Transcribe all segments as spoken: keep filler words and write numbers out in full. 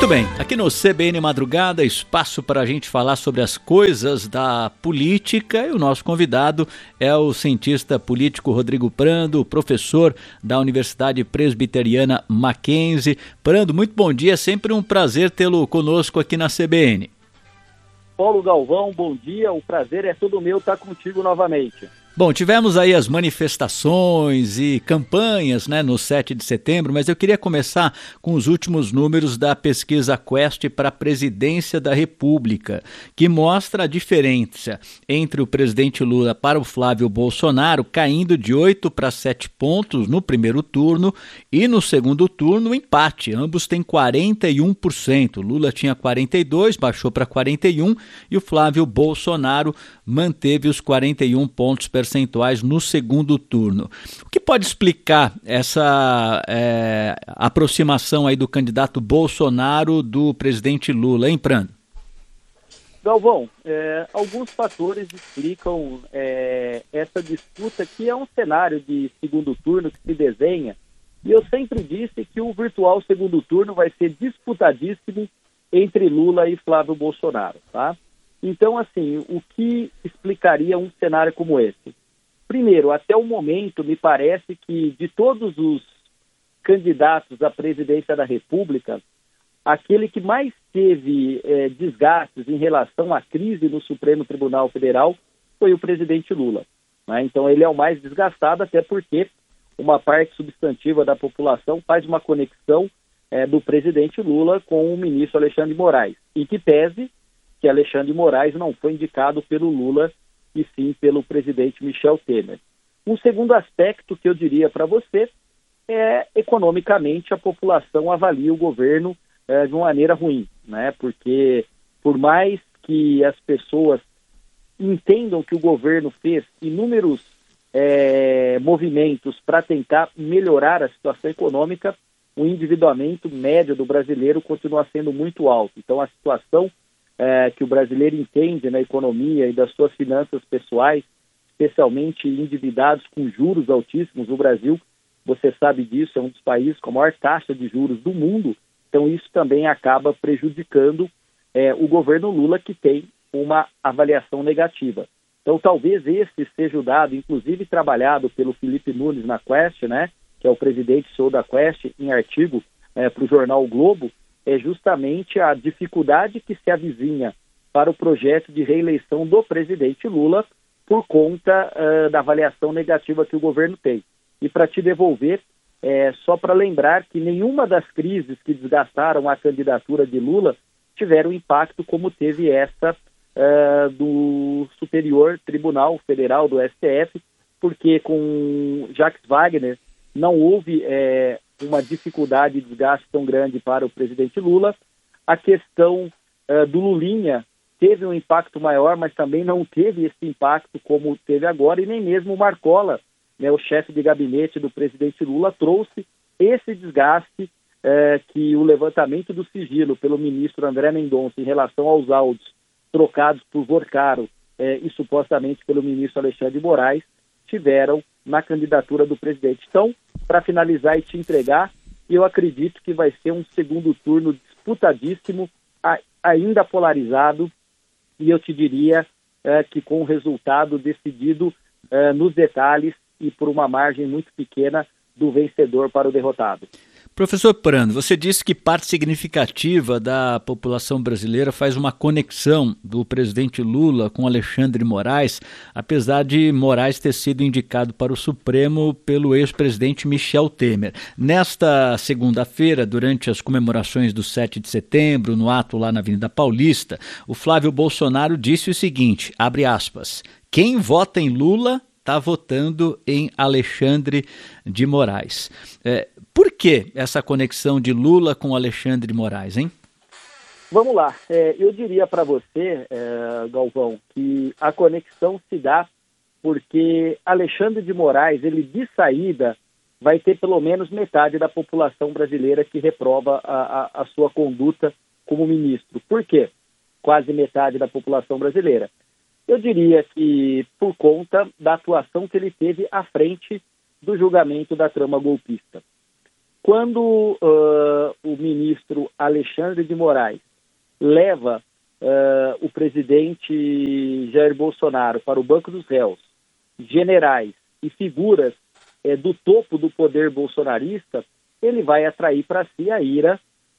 Muito bem, aqui no C B N Madrugada, espaço para a gente falar sobre as coisas da política, e o nosso convidado é o cientista político Rodrigo Prando, professor da Universidade Presbiteriana Mackenzie. Prando, muito bom dia, sempre um prazer tê-lo conosco aqui na C B N. Paulo Galvão, bom dia, o prazer é todo meu estar contigo novamente. Bom, tivemos aí as manifestações e campanhas, né, no sete de setembro, mas eu queria começar com os últimos números da pesquisa Quest para a presidência da República, que mostra a diferença entre o presidente Lula para o Flávio Bolsonaro, caindo de oito para sete pontos no primeiro turno e no segundo turno empate. Ambos têm quarenta e um por cento. Lula tinha quarenta e dois por cento, baixou para quarenta e um por cento e o Flávio Bolsonaro manteve os quarenta e um pontos percentuais no segundo turno. O que pode explicar essa é, aproximação aí do candidato Bolsonaro do presidente Lula, hein, Prando? Galvão, é, alguns fatores explicam é, essa disputa, que é um cenário de segundo turno que se desenha, e eu sempre disse que o virtual segundo turno vai ser disputadíssimo entre Lula e Flávio Bolsonaro, tá? Então, assim, o que explicaria um cenário como esse? Primeiro, até o momento, me parece que de todos os candidatos à presidência da República, aquele que mais teve eh, desgastes em relação à crise no Supremo Tribunal Federal foi o presidente Lula, né? Então, ele é o mais desgastado, até porque uma parte substantiva da população faz uma conexão eh, do presidente Lula com o ministro Alexandre de Moraes, em que pese que Alexandre de Moraes não foi indicado pelo Lula, e sim pelo presidente Michel Temer. Um segundo aspecto que eu diria para você é, economicamente, a população avalia o governo é, de uma maneira ruim, né? Porque por mais que as pessoas entendam que o governo fez inúmeros é, movimentos para tentar melhorar a situação econômica, o endividamento médio do brasileiro continua sendo muito alto. Então, a situação É, que o brasileiro entende na economia e das suas finanças pessoais, especialmente endividados com juros altíssimos. O Brasil, você sabe disso, é um dos países com a maior taxa de juros do mundo, então isso também acaba prejudicando é, o governo Lula, que tem uma avaliação negativa. Então talvez esse seja o dado, inclusive trabalhado pelo Felipe Nunes na Quest, né, que é o presidente C E O da Quest, em artigo é, para o jornal o Globo, é justamente a dificuldade que se avizinha para o projeto de reeleição do presidente Lula por conta uh, da avaliação negativa que o governo tem. E para te devolver, é, só para lembrar que nenhuma das crises que desgastaram a candidatura de Lula tiveram impacto como teve essa uh, do Superior Tribunal Federal, do S T F, porque com Jacques Wagner não houve é, uma dificuldade de desgaste tão grande para o presidente Lula. A questão uh, do Lulinha teve um impacto maior, mas também não teve esse impacto como teve agora, e nem mesmo o Marcola, né, o chefe de gabinete do presidente Lula, trouxe esse desgaste uh, que o levantamento do sigilo pelo ministro André Mendonça em relação aos áudios trocados por Vorcaro uh, e supostamente pelo ministro Alexandre de Moraes tiveram na candidatura do presidente. Então, para finalizar e te entregar, eu acredito que vai ser um segundo turno disputadíssimo, a, ainda polarizado, e eu te diria é, que com o resultado decidido é, nos detalhes e por uma margem muito pequena do vencedor para o derrotado. Professor Prando, você disse que parte significativa da população brasileira faz uma conexão do presidente Lula com Alexandre de Moraes, apesar de Moraes ter sido indicado para o Supremo pelo ex-presidente Michel Temer. Nesta segunda-feira, durante as comemorações do sete de setembro, no ato lá na Avenida Paulista, o Flávio Bolsonaro disse o seguinte, abre aspas, quem vota em Lula está votando em Alexandre de Moraes. É, por que essa conexão de Lula com Alexandre de Moraes, hein? Vamos lá. É, eu diria para você, é, Galvão, que a conexão se dá porque Alexandre de Moraes, ele de saída, vai ter pelo menos metade da população brasileira que reprova a, a, a sua conduta como ministro. Por quê? Quase metade da população brasileira. Eu diria que por conta da atuação que ele teve à frente do julgamento da trama golpista. Quando uh, o ministro Alexandre de Moraes leva uh, o presidente Jair Bolsonaro para o banco dos réus, generais e figuras uh, do topo do poder bolsonarista, ele vai atrair para si a ira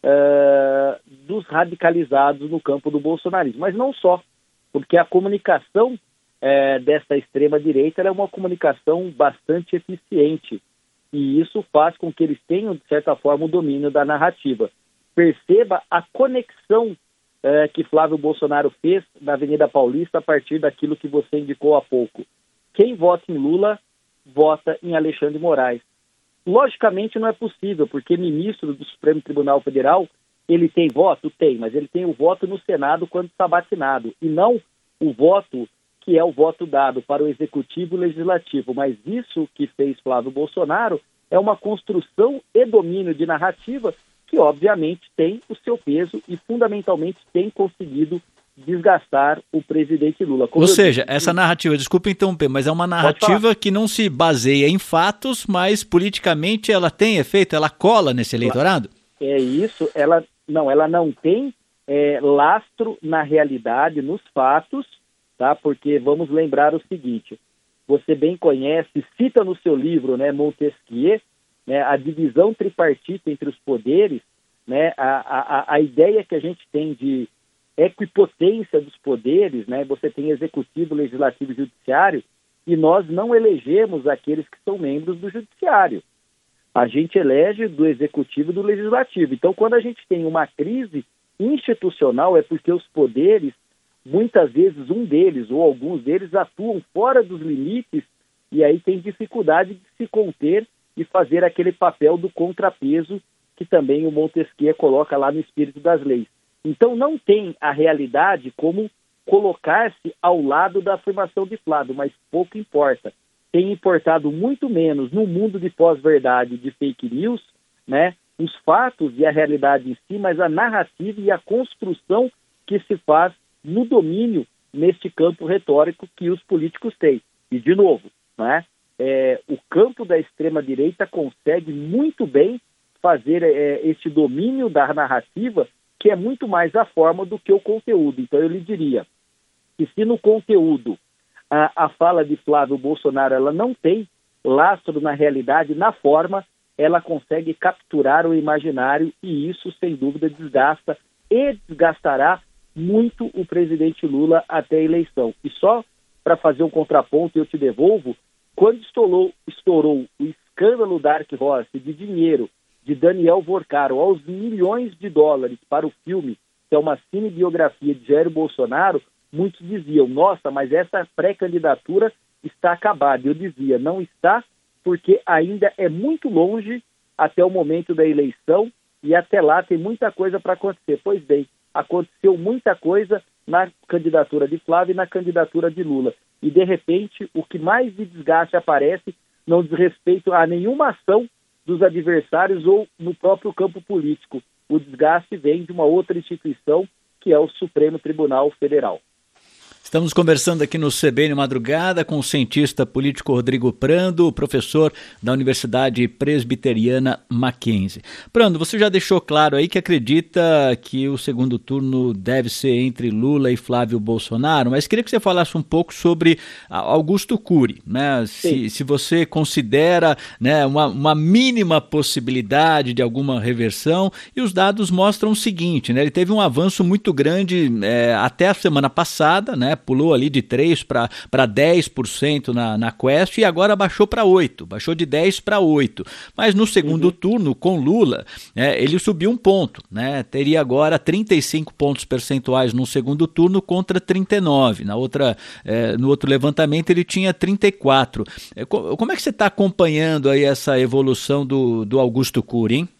uh, dos radicalizados no campo do bolsonarismo. Mas não só, porque a comunicação uh, dessa extrema-direita é uma comunicação bastante eficiente, e isso faz com que eles tenham, de certa forma, o domínio da narrativa. Perceba a conexão eh, que Flávio Bolsonaro fez na Avenida Paulista a partir daquilo que você indicou há pouco. Quem vota em Lula, vota em Alexandre de Moraes. Logicamente não é possível, porque ministro do Supremo Tribunal Federal, ele tem voto? Tem, mas ele tem o voto no Senado quando sabatinado, e não o voto que é o voto dado para o Executivo e o Legislativo. Mas isso que fez Flávio Bolsonaro é uma construção e domínio de narrativa que, obviamente, tem o seu peso e, fundamentalmente, tem conseguido desgastar o presidente Lula. Como Ou seja, disse, essa narrativa, desculpa interromper, mas é uma narrativa que não se baseia em fatos, mas politicamente ela tem efeito, ela cola nesse eleitorado? É isso, ela não, ela não tem é, lastro na realidade, nos fatos, tá? Porque vamos lembrar o seguinte, você bem conhece, cita no seu livro, né, Montesquieu, né, a divisão tripartite entre os poderes, né, a, a, a ideia que a gente tem de equipotência dos poderes, né, você tem executivo, legislativo e judiciário, e nós não elegemos aqueles que são membros do judiciário. A gente elege do executivo e do legislativo. Então, quando a gente tem uma crise institucional, é porque os poderes, muitas vezes um deles ou alguns deles atuam fora dos limites e aí tem dificuldade de se conter e fazer aquele papel do contrapeso que também o Montesquieu coloca lá no Espírito das Leis. Então não tem a realidade como colocar-se ao lado da afirmação de Flávio, mas pouco importa. Tem importado muito menos no mundo de pós-verdade, de fake news, né, os fatos e a realidade em si, mas a narrativa e a construção que se faz no domínio neste campo retórico que os políticos têm. E, de novo, né, é, o campo da extrema-direita consegue muito bem fazer é, este domínio da narrativa, que é muito mais a forma do que o conteúdo. Então, eu lhe diria que se no conteúdo a, a fala de Flávio Bolsonaro ela não tem lastro na realidade, na forma, ela consegue capturar o imaginário e isso, sem dúvida, desgasta e desgastará muito o presidente Lula até a eleição. E só para fazer um contraponto, eu te devolvo, quando estourou, estourou o escândalo Dark Horse de dinheiro de Daniel Vorcaro aos milhões de dólares para o filme, que é uma cinebiografia de Jair Bolsonaro, muitos diziam, nossa, mas essa pré-candidatura está acabada. Eu dizia, não está, porque ainda é muito longe até o momento da eleição e até lá tem muita coisa para acontecer. Pois bem, aconteceu muita coisa na candidatura de Flávio e na candidatura de Lula. E, de repente, o que mais de desgaste aparece não diz respeito a nenhuma ação dos adversários ou no próprio campo político. O desgaste vem de uma outra instituição, que é o Supremo Tribunal Federal. Estamos conversando aqui no C B N Madrugada com o cientista político Rodrigo Prando, professor da Universidade Presbiteriana Mackenzie. Prando, você já deixou claro aí que acredita que o segundo turno deve ser entre Lula e Flávio Bolsonaro, mas queria que você falasse um pouco sobre Augusto Cury, né? Se, se você considera, né, uma, uma mínima possibilidade de alguma reversão, e os dados mostram o seguinte, né? Ele teve um avanço muito grande é, até a semana passada, né? Pulou ali de três por cento para dez por cento na, na Quest e agora baixou para oito por cento, baixou de dez para oito por cento. Mas no segundo uhum. turno, com Lula, é, ele subiu um ponto, né? Teria agora trinta e cinco pontos percentuais no segundo turno contra trinta e nove. Na outra, é, no outro levantamento ele tinha trinta e quatro. É, como é que você está acompanhando aí essa evolução do, do Augusto Cury, hein?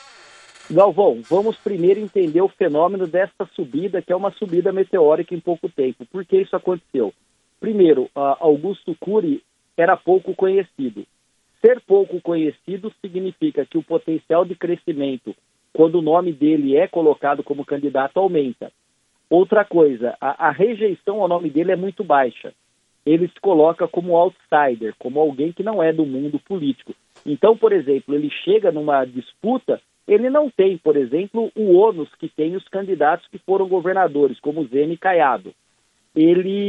Galvão, vamos primeiro entender o fenômeno dessa subida, que é uma subida meteórica em pouco tempo. Por que isso aconteceu? Primeiro, Augusto Cury era pouco conhecido. Ser pouco conhecido significa que o potencial de crescimento, quando o nome dele é colocado como candidato, aumenta. Outra coisa, a, a rejeição ao nome dele é muito baixa. Ele se coloca como outsider, como alguém que não é do mundo político. Então, por exemplo, ele chega numa disputa ele não tem, por exemplo, o ônus que tem os candidatos que foram governadores, como Zema e Caiado. Ele